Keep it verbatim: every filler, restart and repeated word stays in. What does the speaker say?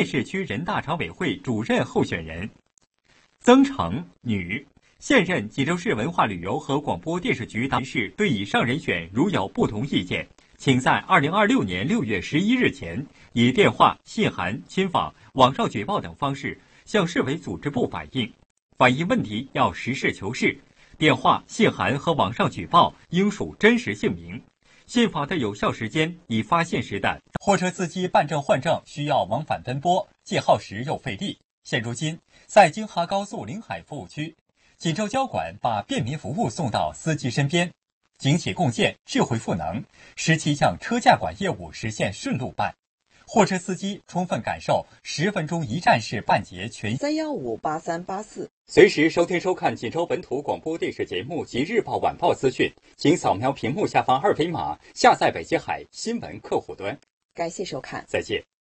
建市区人大常委会主任候选人。曾成，女，现任济州市文化旅游和广播电视局人士。对以上人选如有不同意见，请在二零二六年六月十一日前以电话、信函、亲访、网上举报等方式向市委组织部反映。反映问题要实事求是，电话、信函和网上举报应属真实姓名。信访的有效时间以发现时的。货车司机办证换证需要往返奔波，既耗时又费力。现如今，在京哈高速临海服务区，锦州交管把便民服务送到司机身边，警企共建、智慧赋能十七项车驾管业务实现顺路办，货车司机充分感受十分钟一站式办结全。 三幺五八三八四， 随时收听收看锦州本土广播电视节目及日报晚报资讯，请扫描屏幕下方二维码下载北极海新闻客户端。 感谢收看， 再见。